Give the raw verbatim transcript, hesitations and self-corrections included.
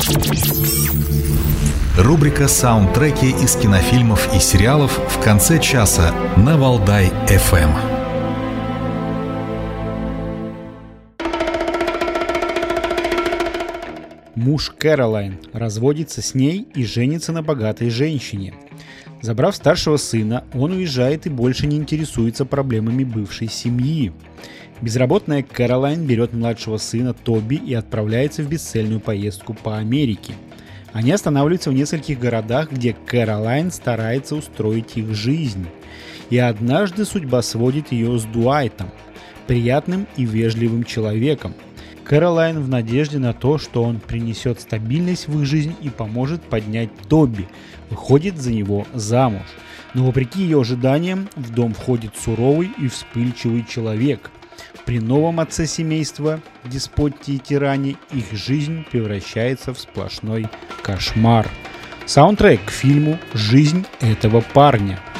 Рубрика «Саундтреки» из кинофильмов и сериалов в конце часа на Валдай эф эм. Муж Кэролайн разводится с ней и женится на богатой женщине. Забрав старшего сына, он уезжает и больше не интересуется проблемами бывшей семьи. Безработная Кэролайн берет младшего сына Тоби и отправляется в бесцельную поездку по Америке. Они останавливаются в нескольких городах, где Кэролайн старается устроить их жизнь. И однажды судьба сводит ее с Дуайтом, приятным и вежливым человеком. Кэролайн в надежде на то, что он принесет стабильность в их жизнь и поможет поднять Тоби, выходит за него замуж. Но вопреки ее ожиданиям, в дом входит суровый и вспыльчивый человек. При новом отце семейства, деспоте и тиране, их жизнь превращается в сплошной кошмар. Саундтрек к фильму «Жизнь этого парня».